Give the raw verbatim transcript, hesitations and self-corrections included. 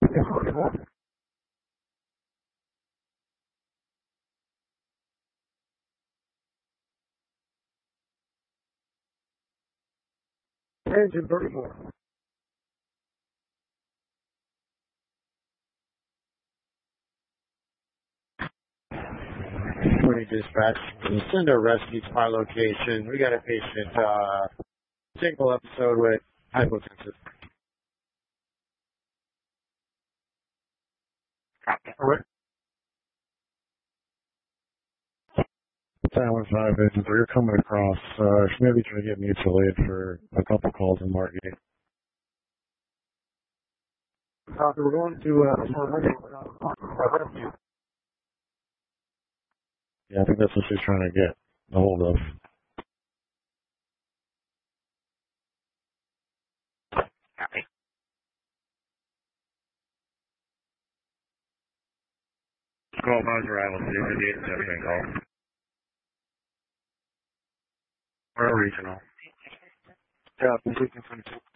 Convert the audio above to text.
Engine thirty-four. twenty dispatch. Send a rescue to my location. We got a patient, uh, single episode with hypotensive. Correct. Tower five agent, you're coming across. Uh, she may be trying to get mutual aid for a couple calls in Margate. Copy. We're going to uh, for a rescue. Yeah, I think that's what she's trying to get a hold of. Copy. Call Mars arrival, see if the seven call. Or regional. Yeah, twenty-two.